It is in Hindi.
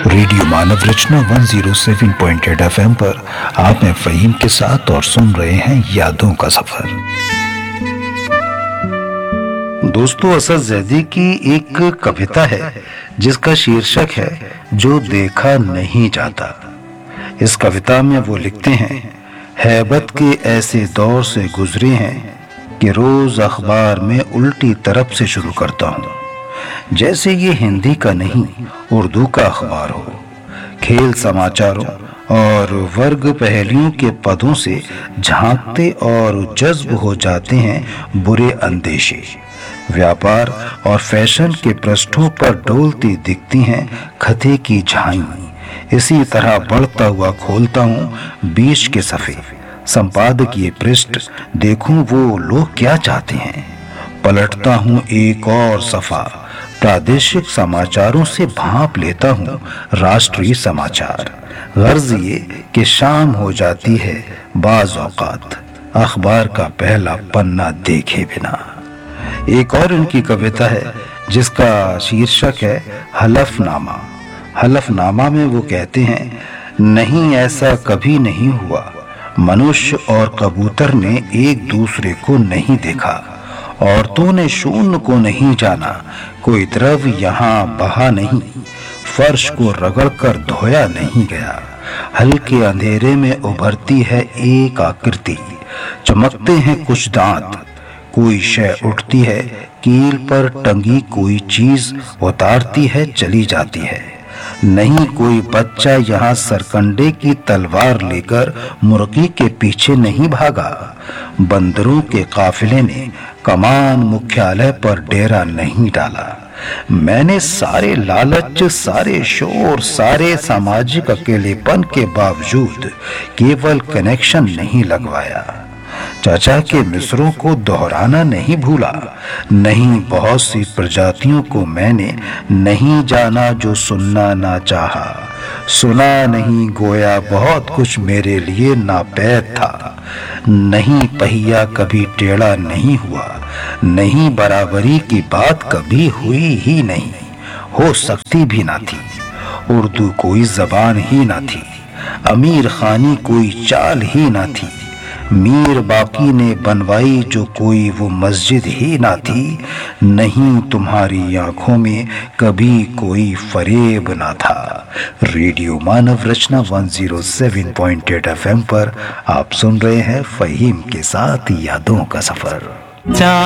रेडियो मानव रचना 107.8 FM पर आप हैं फ़हीम के साथ और सुन रहे हैं यादों का सफर। दोस्तों, असद ज़ैदी की एक कविता है जिसका शीर्षक है जो देखा नहीं जाता। इस कविता में वो लिखते हैं, हैबत के ऐसे दौर से गुजरे हैं कि रोज अखबार में उल्टी तरफ से शुरू करता हूँ, जैसे ये हिंदी का नहीं उर्दू का अखबार हो। खेल समाचारों और वर्ग पहेलियों के पदों से झांकते और जज्ब हो जाते हैं बुरे अंदेशे। व्यापार और फैशन के पृष्ठों पर डोलती दिखती हैं खते की झांकी। इसी तरह बढ़ता हुआ खोलता हूँ 20 के सफ़े, संपादकीय पृष्ठ, देखूं वो लोग क्या चाहते हैं। पलटता हूँ एक और सफ़ा, प्रादेशिक समाचारों से भांप लेता हूँ राष्ट्रीय समाचार। गर्ज ये कि शाम हो जाती है बाज़ औक़ात अखबार का पहला पन्ना देखे बिना। एक और इनकी कविता है जिसका शीर्षक है हलफनामा। हलफनामा में वो कहते हैं, नहीं ऐसा कभी नहीं हुआ, मनुष्य और कबूतर ने एक दूसरे को नहीं देखा, औरतों ने शून्य को नहीं जाना, कोई द्रव यहाँ बहा नहीं, फर्श को रगड़कर धोया नहीं गया। हल्के अंधेरे में उभरती है एक आकृति, चमकते हैं कुछ दांत, कोई शय उठती है कील पर टंगी, कोई चीज उतारती है चली जाती है। नहीं कोई बच्चा यहाँ सरकंडे की तलवार लेकर मुर्गी के पीछे नहीं भागा, बंदरों के काफिले ने कमान मुख्यालय पर डेरा नहीं डाला। मैंने सारे लालच, सारे शोर, सारे सामाजिक अकेलेपन के बावजूद केवल कनेक्शन नहीं लगवाया। चाचा के मिस्रों को दोहराना नहीं भूला, नहीं बहुत सी प्रजातियों को मैंने नहीं जाना जो सुनना ना चाहा, सुना नहीं गोया बहुत कुछ मेरे लिए नापैद था। नहीं पहिया कभी टेढ़ा नहीं हुआ, नहीं बराबरी की बात कभी हुई ही नहीं, हो सकती भी ना थी। उर्दू कोई जबान ही ना थी, अमीर खानी कोई चाल ही ना थी, मीर बाकी ने बनवाई जो कोई वो मस्जिद ही ना थी। नहीं तुम्हारी आंखों में कभी कोई फरेब ना था। रेडियो मानव रचना 107.8 FM पर आप सुन रहे हैं फ़हीम के साथ यादों का सफर।